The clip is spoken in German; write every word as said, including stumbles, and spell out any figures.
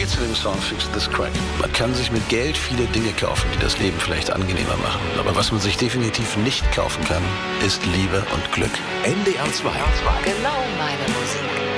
zu dem Song Fix This Crack. Man kann sich mit Geld viele Dinge kaufen, die das Leben vielleicht angenehmer machen. Aber was man sich definitiv nicht kaufen kann, ist Liebe und Glück. N D R zwei. Genau meine Musik.